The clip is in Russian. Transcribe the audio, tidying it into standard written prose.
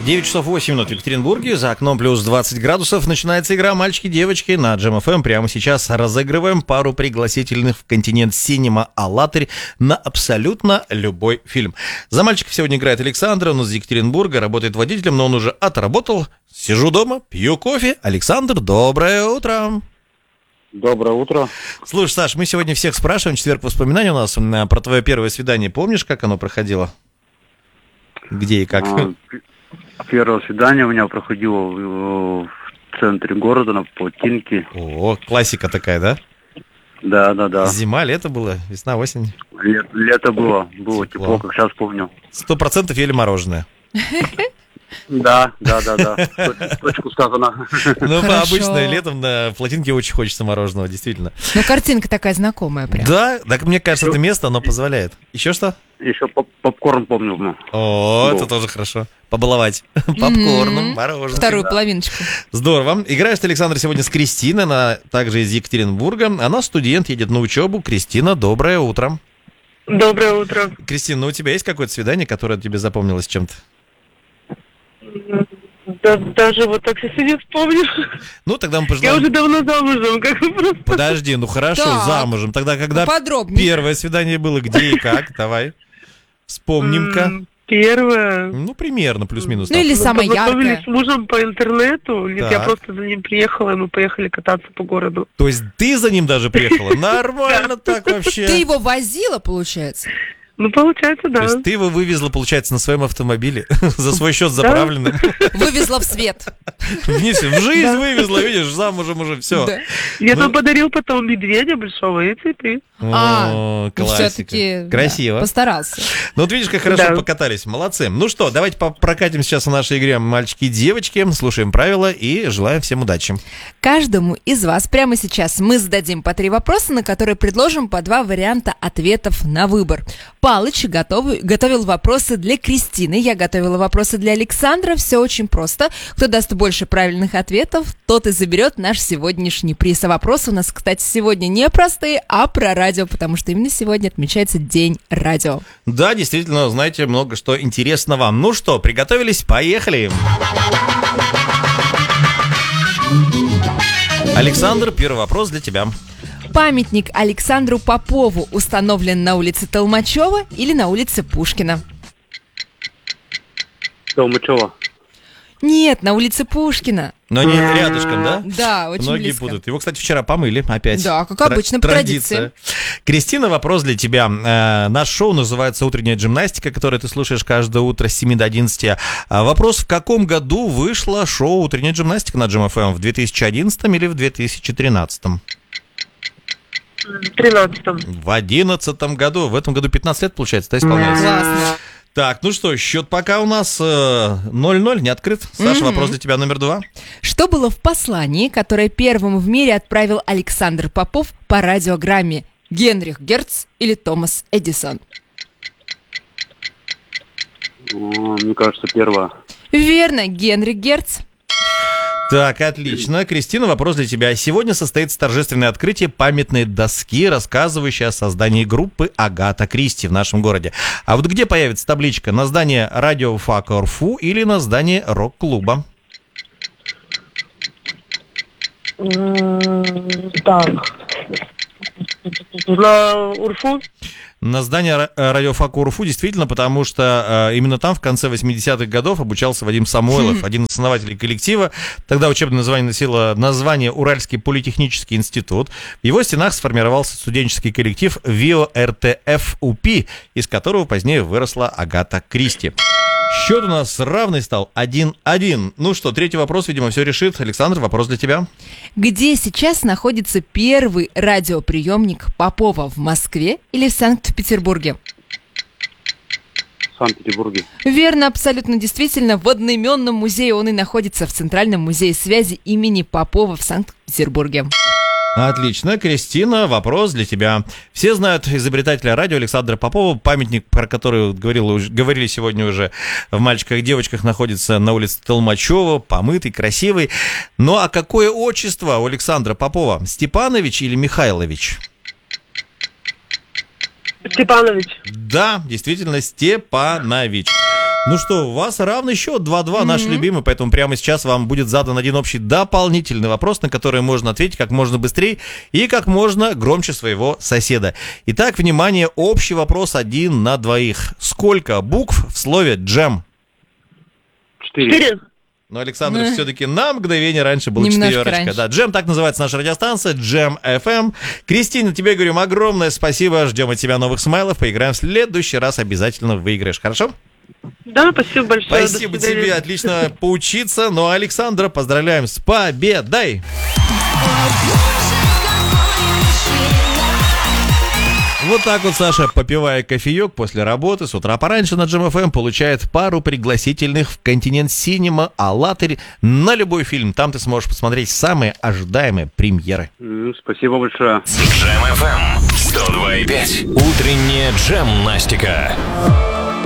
9 часов 8 минут в Екатеринбурге, за окном плюс 20 градусов. Начинается игра «Мальчики-девочки» на Джем ФМ. Прямо сейчас разыгрываем пару пригласительных в континент Синема «АЛЛАТРА» на абсолютно любой фильм. За мальчиков сегодня играет Александр, он из Екатеринбурга, работает водителем, но он уже отработал. Сижу дома, пью кофе. Александр, доброе утро. Доброе утро. Слушай, Саш, мы сегодня всех спрашиваем, четверг воспоминаний у нас про твое первое свидание. Помнишь, как оно проходило? Где и как? Первое свидание у меня проходило в центре города на Плотинке. О, классика такая, да? Да. Зима, лето было, весна, осень. Лето было тепло, как сейчас помню. 100% ели мороженое. Да. Точку сказано. Ну, обычно летом на Плотинке очень хочется мороженого, действительно. Ну, картинка такая знакомая прям. Да, так мне кажется, это место, оно позволяет. Еще что? Еще попкорн помню. О, это тоже хорошо. Побаловать попкорном, мороженым. Вторую половиночку. Здорово. Играешь ты, Александр, сегодня с Кристиной, она также из Екатеринбурга. Она студент, едет на учебу. Кристина, доброе утро. Доброе утро. Кристина, ну у тебя есть какое-то свидание, которое тебе запомнилось чем-то? Да, даже вот так сейчас и не вспомню. Ну, тогда мы пожелаем... Я уже давно замужем, как бы просто. Подожди, ну хорошо, Так. замужем. Тогда, когда Подробнее. первое свидание было, где и как? Давай, вспомним-ка. Первое. Ну, примерно, плюс-минус. Ну, так. или самое Познакомились яркое. с мужем по интернету. Нет, я Так. просто за ним приехала, и мы поехали кататься по городу. То есть ты за ним даже приехала? Нормально так вообще. Ты его возила, получается? Ну, получается, То да. есть ты его вывезла, получается, на своем автомобиле, за свой счет заправленным. Вывезла в свет. Вниз, в жизнь вывезла, видишь, замужем уже, все. Да. Я Ну. там подарил потом медведя большого и цветы. О, Ну, классика. все-таки Красиво. постарался. Ну вот видишь, как хорошо Да. покатались, молодцы. Ну что, давайте прокатим сейчас в нашей игре «Мальчики и девочки», слушаем правила и желаем всем удачи. Каждому из вас прямо сейчас мы зададим по 3 вопроса, на которые предложим по 2 варианта ответов на выбор. Палыч готовил вопросы для Кристины, я готовила вопросы для Александра. Все очень просто. Кто даст больше правильных ответов, тот и заберет наш сегодняшний приз. А вопросы у нас, кстати, сегодня не простые, а про радио, потому что именно сегодня отмечается День радио. Да, действительно, знаете, много что интересного. Ну что, приготовились? Поехали! Александр, первый вопрос для тебя. Памятник Александру Попову установлен на улице Толмачева или на улице Пушкина? Толмачева. Нет, на улице Пушкина. Но они рядышком, да? Да, очень Многие близко. будут. Его, кстати, вчера помыли опять. Да, как обычно, по традиции. Кристина, вопрос для тебя. Наш шоу называется «Утренняя гимнастика», которое ты слушаешь каждое утро с 7 до 11. Вопрос, в каком году вышло шоу «Утренняя гимнастика» на Джем ФМ? В 2011 или в 2013? В 13-м. В 2011 году. В этом году 15 лет, получается, да, исполняется? Классно. Так, ну что, счет пока у нас 0-0, не открыт. Саша, вопрос для тебя номер 2. Что было в послании, которое первым в мире отправил Александр Попов по радиограмме? Генрих Герц или Томас Эдисон? Мне кажется, первое. Верно, Генрих Герц. Так, отлично. Кристина, вопрос для тебя. Сегодня состоится торжественное открытие памятной доски, рассказывающей о создании группы Агата Кристи в нашем городе. А вот где появится табличка? На здании радиофака УРФУ или на здании рок-клуба? Так. На УРФУ? На здании радиофака УРФУ, действительно, потому что именно там в конце 80-х годов обучался Вадим Самойлов, один из основателей коллектива. Тогда учебное название носило название Уральский политехнический институт. В его стенах сформировался студенческий коллектив ВИО РТФ УПИ, из которого позднее выросла Агата Кристи. Счет у нас равный стал 1-1. Ну что, третий вопрос, видимо, все решит. Александр, вопрос для тебя. Где сейчас находится первый радиоприемник Попова? В Москве или в Санкт-Петербурге? В Санкт-Петербурге. Верно, абсолютно действительно. В одноименном музее он и находится в Центральном музее связи имени Попова в Санкт-Петербурге. Отлично. Кристина, вопрос для тебя. Все знают изобретателя радио Александра Попова. Памятник, про который говорили сегодня уже в «Мальчиках и девочках», находится на улице Толмачева, помытый, красивый. Ну а какое отчество у Александра Попова? Степанович или Михайлович? Степанович. Да, действительно, Степанович. Ну что, у вас равный счет 2-2, наш любимый, поэтому прямо сейчас вам будет задан один общий дополнительный вопрос, на который можно ответить как можно быстрее и как можно громче своего соседа. Итак, внимание, общий вопрос 1 на 2. Сколько букв в слове джем? 4. Но Александр все-таки на мгновение раньше был Немножко 4. раньше. Да, Джем, так называется наша радиостанция, Джем FM. Кристина, тебе говорим огромное спасибо, ждем от тебя новых смайлов, поиграем в следующий раз, обязательно выиграешь, хорошо? Да, спасибо большое. до Спасибо свидания. тебе, отлично поучиться. Ну, а Александра поздравляем с победой! Вот так вот Саша, попивая кофеек после работы с утра пораньше на Джем FM, получает пару пригласительных в Континент Синема Алатырь на любой фильм. Там ты сможешь посмотреть самые ожидаемые премьеры. Спасибо большое. Джем FM 102,5. Утренняя джемнастика.